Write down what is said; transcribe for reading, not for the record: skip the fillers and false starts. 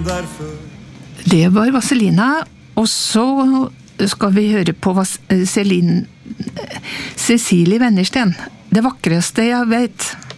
Det var Vazelina, og så skal vi høre på Cecilie Wennersten. Det vakreste jeg vet.